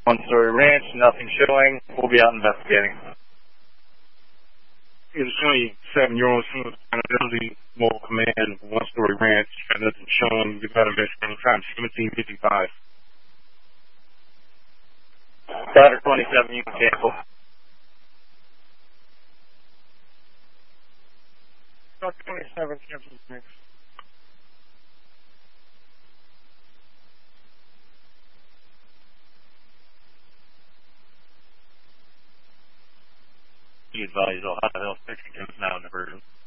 One-story ranch, nothing showing. We'll be out investigating. It's 27-year-old Accountability Mobile Command, one-story ranch, got nothing showing. We've got investigating time 17:55. Ladder 27, you can cancel. Ladder 27, cancel next. Be advised, Ohio Health Picture is now in diversion.